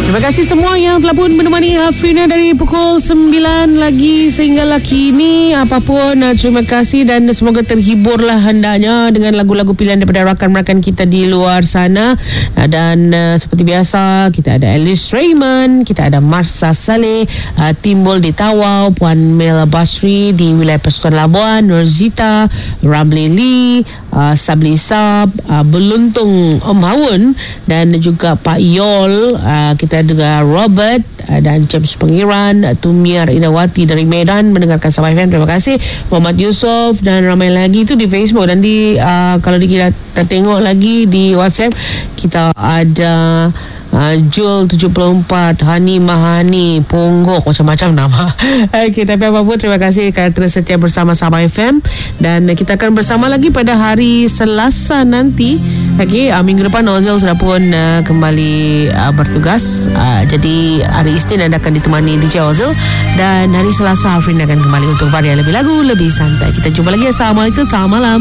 Terima kasih semua yang telah pun menemani Afrina dari pukul 9 lagi sehinggalah kini. Apapun, terima kasih dan semoga terhiburlah hendaknya dengan lagu-lagu pilihan daripada rakan-rakan kita di luar sana. Dan seperti biasa, kita ada Alice Raymond, kita ada Marsa Saleh, Timbul di Tawau, Puan Mel Basri di wilayah Persekutuan Labuan, Nurzita, Ramli Lee, Sabli Sab, Beluntung Om Hawun dan juga Pak Yol. Kita ada Robert dan James Pengiran, Tumiar Idawati dari Medan mendengarkan Sabah FM. Terima kasih Muhammad Yusof dan ramai lagi itu di Facebook dan di kalau kita tengok lagi di WhatsApp kita ada Jul 74, Hani Mahani, Ponggok, macam-macam nama. Okay, tapi apapun terima kasih kerana terus setia bersama Sabah FM dan kita akan bersama lagi pada hari Selasa nanti. Okay, minggu depan Ozil sudah pun kembali bertugas. Jadi hari Isnin anda akan ditemani DJ Ozil dan hari Selasa Afrin akan kembali untuk varian lebih lagu, lebih santai. Kita jumpa lagi. Assalamualaikum, selamat malam.